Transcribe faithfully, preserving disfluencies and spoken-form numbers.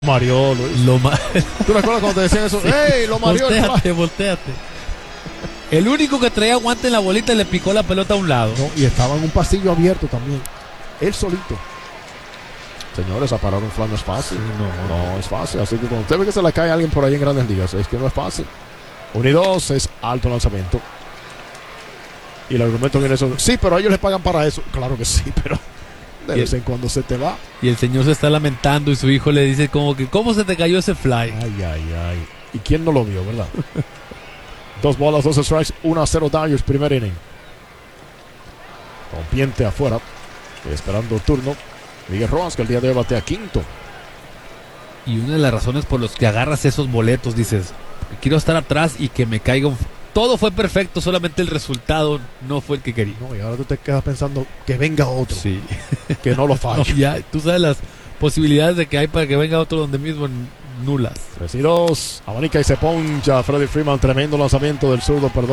Mariolo. Lo ma ¿Tú recuerdas cuando te decían eso? Sí. ¡Ey, lo Mariolo! Voltéate, voltéate. El único que traía guante en la bolita le picó la pelota a un lado. No, y estaba en un pasillo abierto también. Él solito. Señores, a parar un flan no es fácil. Sí, no, no, es fácil. Así que cuando usted ve que se le cae a alguien por ahí en Grandes Ligas, es que no es fácil. uno y dos es alto lanzamiento. Y el argumento viene eso. Sí, pero a ellos les pagan para eso. Claro que sí, pero de vez en cuando se te va. Y el señor se está lamentando y su hijo le dice como que ¿cómo se te cayó ese fly? Ay, ay, ay. ¿Y quién no lo vio, verdad? Dos bolas, dos strikes, uno a cero Dodgers, primer inning. Rompiente afuera. Esperando el turno. Miguel Rojas, que el día de hoy batea quinto. Y una de las razones por las que agarras esos boletos, dices, quiero estar atrás y que me caiga un... Todo fue perfecto, solamente el resultado no fue el que quería. No, y ahora tú te quedas pensando que venga otro. Sí. Que no lo falle. No, ya, tú sabes las posibilidades de que hay para que venga otro donde mismo nulas. tres y dos. Abanica y se poncha. Freddie Freeman, tremendo lanzamiento del zurdo, perdón.